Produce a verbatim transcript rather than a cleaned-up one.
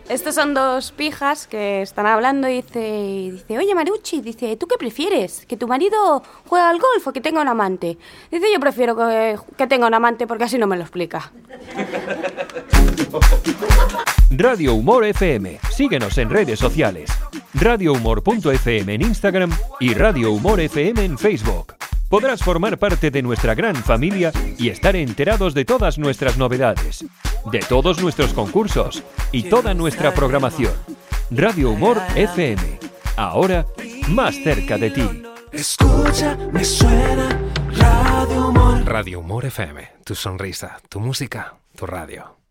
Estos son dos pijas que están hablando y dice, y dice, oye Marucci, dice, ¿tú qué prefieres? ¿Que tu marido juega al golf o que tenga un amante? Dice, yo prefiero que, que tenga un amante porque así no me lo explica. Radio Humor F M. Síguenos en redes sociales. radio humor punto f m en Instagram y Radio Humor F M en Facebook. Podrás formar parte de nuestra gran familia y estar enterados de todas nuestras novedades, de todos nuestros concursos y toda nuestra programación. Radio Humor F M. Ahora, más cerca de ti. Escucha, me suena Radio Humor. Radio Humor F M. Tu sonrisa, tu música, tu radio.